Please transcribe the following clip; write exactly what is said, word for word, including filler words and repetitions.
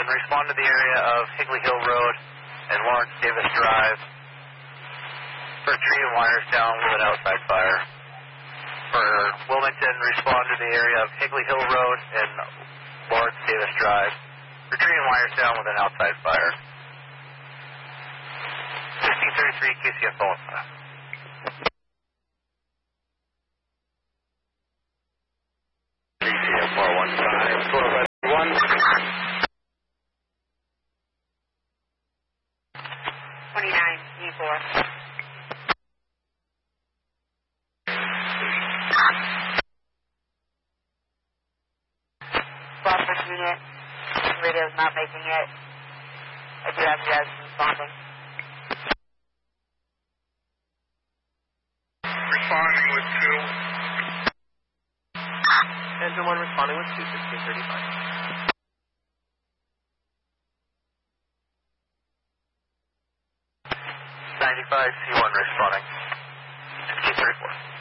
respond to the area of Higley Hill Road and Lawrence Davis Drive. For tree and wires down with an outside fire. For Wilmington, respond to the area of Higley Hill Road and Lawrence Davis Drive. For tree and wires down with an outside fire. fifteen thirty-three K C F phone. K C F four one five, total by one. twenty-nine, E four. Crawford unit, radio's not making it. I do have Jazz responding. Responding with two. Engine one responding with two, sixteen thirty-five. ninety-five C one responding. sixteen thirty-four.